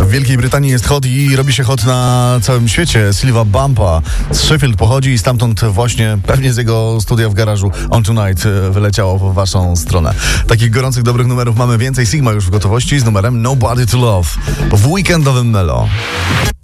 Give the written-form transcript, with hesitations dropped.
W Wielkiej Brytanii jest hot i robi się hot na całym świecie. Silva Bumpa z Sheffield pochodzi i stamtąd właśnie, pewnie z jego studia w garażu On Tonight wyleciało w waszą stronę. Takich gorących, dobrych numerów mamy więcej. Sigma już w gotowości z numerem Nobody to Love w weekendowym Melo.